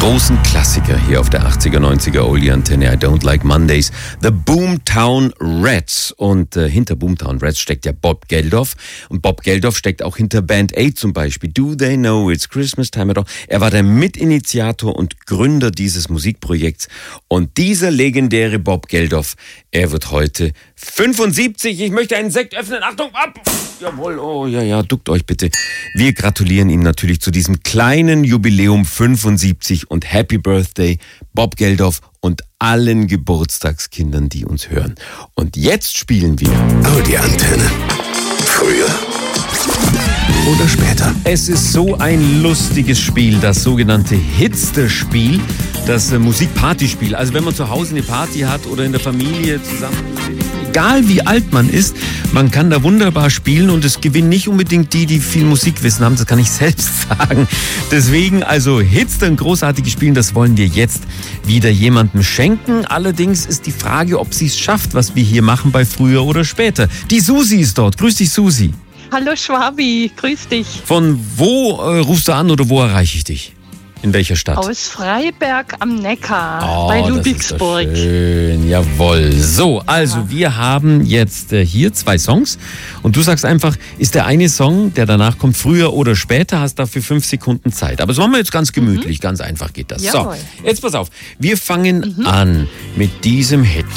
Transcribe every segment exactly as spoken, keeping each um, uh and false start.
großen Klassiker hier auf der achtziger, neunziger Oldie-Antenne. I Don't Like Mondays. The Boomtown Rats. Und äh, hinter Boomtown Rats steckt ja Bob Geldof. Und Bob Geldof steckt auch hinter Band Aid zum Beispiel. Do They Know It's Christmas Time at All? Er war der Mitinitiator und Gründer dieses Musikprojekts. Und dieser legendäre Bob Geldof, er wird heute fünfundsiebzig. Ich möchte einen Sekt öffnen. Achtung, ab! Jawohl, oh ja, ja, duckt euch bitte. Wir gratulieren ihm natürlich zu diesem kleinen Jubiläum fünfundsiebzig und Happy Birthday, Bob Geldof und allen Geburtstagskindern, die uns hören. Und jetzt spielen wir Audi-Antenne. Früher oder später? Es ist so ein lustiges Spiel, das sogenannte Hitster-Spiel, das äh, Musikpartyspiel. Also wenn man zu Hause eine Party hat oder in der Familie zusammen, egal wie alt man ist, man kann da wunderbar spielen und es gewinnen nicht unbedingt die, die viel Musikwissen haben, das kann ich selbst sagen. Deswegen also Hitster, ein großartiges Spiel, das wollen wir jetzt wieder jemandem schenken. Allerdings ist die Frage, ob sie es schafft, was wir hier machen bei Früher oder Später. Die Susi ist dort. Grüß dich, Susi. Hallo Schwabi, grüß dich. Von wo äh, rufst du an oder wo erreiche ich dich? In welcher Stadt? Aus Freiberg am Neckar, oh, bei Ludwigsburg. Das ist doch schön, jawohl. So, also ja. Wir haben jetzt äh, hier zwei Songs und du sagst einfach, ist der eine Song, der danach kommt, früher oder später, hast dafür fünf Sekunden Zeit. Aber das machen wir jetzt ganz gemütlich, mhm. ganz einfach geht das. Jawohl. So, jetzt pass auf, wir fangen mhm. an mit diesem Hit.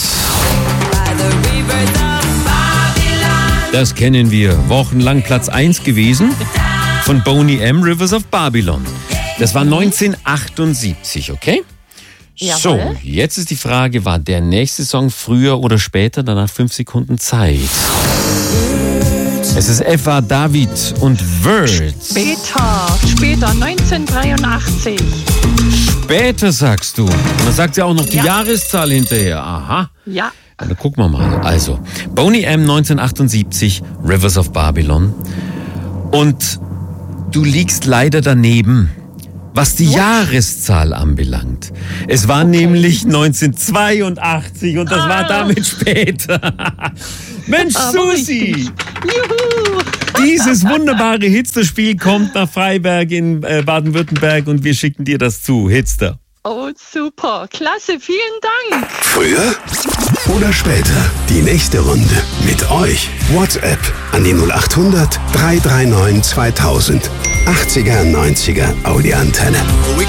Das kennen wir, wochenlang Platz eins gewesen von Boney M, Rivers of Babylon. Das war neunzehnhundertachtundsiebzig, okay? Jawohl. So, jetzt ist die Frage, war der nächste Song früher oder später, danach fünf Sekunden Zeit. Es ist Eva David und Words. Später, später, neunzehnhundertdreiundachtzig. Später sagst du. Und dann sagt sie auch noch die ja. Jahreszahl hinterher. Aha. Ja. Dann gucken wir mal. Also, Boney M, neunzehnhundertachtundsiebzig, Rivers of Babylon. Und du liegst leider daneben, was die What? Jahreszahl anbelangt. Es war okay. nämlich neunzehnhundertzweiundachtzig und das ah. war damit später. Mensch, ah, Susi! Juhu! Dieses wunderbare Hitster-Spiel kommt nach Freiberg in äh, Baden-Württemberg und wir schicken dir das zu. Hitster. Oh, super. Klasse. Vielen Dank. Früher oder später? Die nächste Runde mit euch. WhatsApp an die null acht hundert, drei drei neun zweitausend. achtziger, neunziger Audi-Antenne.